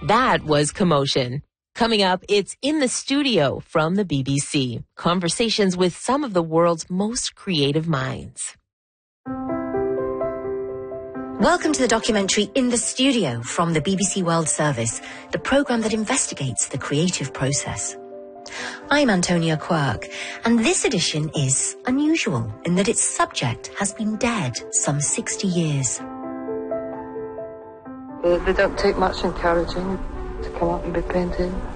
That was Commotion. Coming up, it's In the Studio from the BBC. Conversations with some of the world's most creative minds. Welcome to the documentary In the Studio from the BBC World Service, the programme that investigates the creative process. I'm Antonia Quirk, and this edition is unusual in that its subject has been dead some 60 years. They don't take much encouraging to come up and be painting.